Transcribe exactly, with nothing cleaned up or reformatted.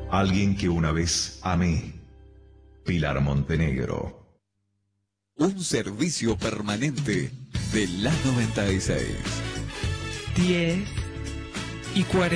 Alguien que una vez amé. Pilar Montenegro. Un servicio permanente de la noventa y seis. diez y cuarenta.